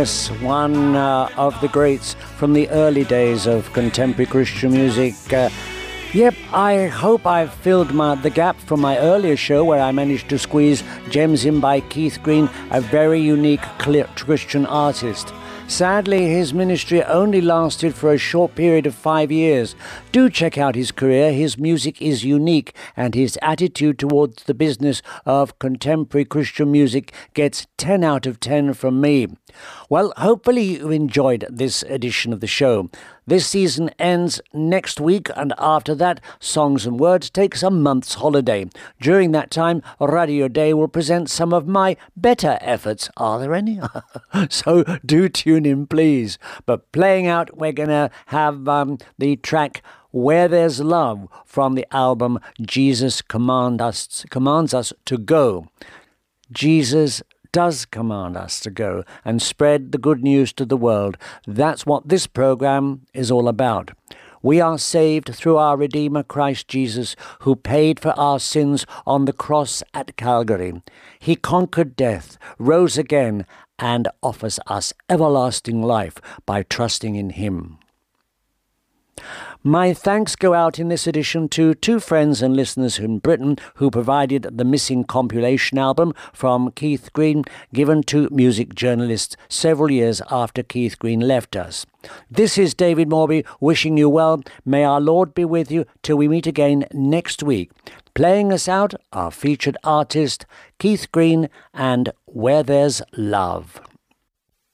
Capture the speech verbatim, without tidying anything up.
Yes, one uh, of the greats from the early days of contemporary Christian music. Uh, yep, I hope I've filled my, the gap from my earlier show where I managed to squeeze Gems in by Keith Green, a very unique Christian artist. Sadly, his ministry only lasted for a short period of five years. Do check out his career. His music is unique, and his attitude towards the business of contemporary Christian music gets ten out of ten from me. Well, hopefully you enjoyed this edition of the show. This season ends next week, and after that, Songs and Words takes a month's holiday. During that time, Radio Day will present some of my better efforts. Are there any? So do tune in, please. But playing out, we're going to have um, the track Where There's Love from the album Jesus Command Us, Commands Us to Go. Jesus does command us to go and spread the good news to the world. That's what this program is all about. We are saved through our Redeemer Christ Jesus, who paid for our sins on the cross at Calvary. He conquered death, rose again, and offers us everlasting life by trusting in him. My thanks go out in this edition to two friends and listeners in Britain who provided the missing compilation album from Keith Green, given to music journalists several years after Keith Green left us. This is David Morby wishing you well. May our Lord be with you till we meet again next week. Playing us out, our featured artist, Keith Green, and Where There's Love.